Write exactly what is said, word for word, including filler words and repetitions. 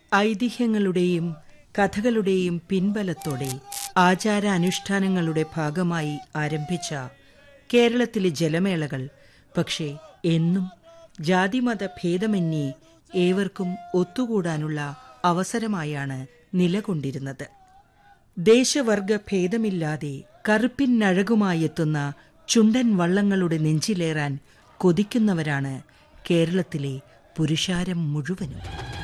ഐതിഹ്യങ്ങളുടെയും കഥകളുടെയും പിൻബലത്തോടെ ആചാരാനുഷ്ഠാനങ്ങളുടെ ഭാഗമായി ആരംഭിച്ച കേരളത്തിലെ ജലമേളകൾ പക്ഷേ എന്നും ജാതിമത ഭേദമന്യേ ഏവർക്കും ഒത്തുകൂടാനുള്ള അവസരമായാണ് നിലകൊണ്ടിരുന്നത്. ദേശവർഗ ഭേദമില്ലാതെ കറുപ്പിനഴകുമായെത്തുന്ന ചുണ്ടൻ വള്ളങ്ങളുടെ നെഞ്ചിലേറാൻ കൊതിക്കുന്നവരാണ് കേരളത്തിലെ പുരുഷാരം മുഴുവനും.